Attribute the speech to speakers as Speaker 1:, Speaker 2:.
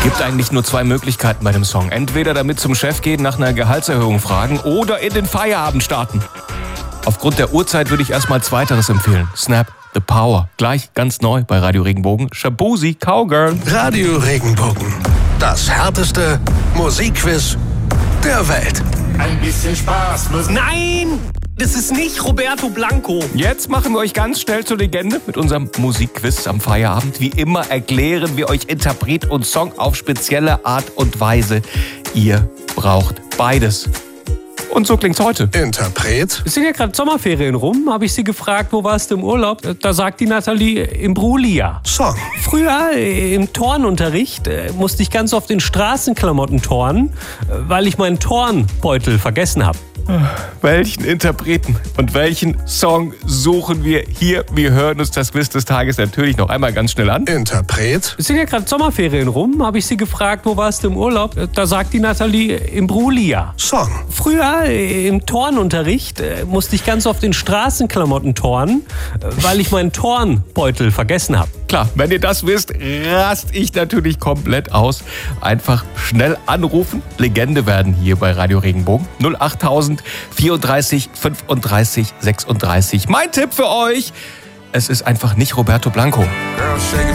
Speaker 1: Gibt eigentlich nur zwei Möglichkeiten bei dem Song. Entweder damit zum Chef gehen, nach einer Gehaltserhöhung fragen oder in den Feierabend starten. Aufgrund der Uhrzeit würde ich erstmal Zweiteres empfehlen. Snap the Power. Gleich ganz neu bei Radio Regenbogen. Shabuzi Cowgirl.
Speaker 2: Radio Regenbogen. Das härteste Musikquiz der Welt.
Speaker 3: Ein bisschen Spaß muss...
Speaker 4: Nein! Das ist nicht Roberto Blanco.
Speaker 1: Jetzt machen wir euch ganz schnell zur Legende mit unserem Musikquiz am Feierabend. Wie immer erklären wir euch Interpret und Song auf spezielle Art und Weise. Ihr braucht beides. Und so klingt's heute.
Speaker 2: Interpret.
Speaker 4: Es sind ja gerade Sommerferien rum, habe ich sie gefragt, wo warst du im Urlaub? Da sagt die Nathalie, im Brulia.
Speaker 2: Song.
Speaker 4: Früher im Turnunterricht musste ich ganz oft in Straßenklamotten turnen, weil ich meinen Turnbeutel vergessen habe.
Speaker 1: Welchen Interpreten und welchen Song suchen wir hier? Wir hören uns das Quiz des Tages natürlich noch einmal ganz schnell an.
Speaker 2: Interpret.
Speaker 4: Es sind ja gerade Sommerferien rum, habe ich sie gefragt, wo warst du im Urlaub? Da sagt die Nathalie, im Brulia.
Speaker 2: Song.
Speaker 4: Früher im Turnunterricht musste ich ganz oft in Straßenklamotten turnen, weil ich meinen Turnbeutel vergessen habe.
Speaker 1: Klar, wenn ihr das wisst, rast ich natürlich komplett aus. Einfach schnell anrufen. Legende werden hier bei Radio Regenbogen. 08000 34 35 36. Mein Tipp für euch, es ist einfach nicht Roberto Blanco.
Speaker 3: Girl, shake it.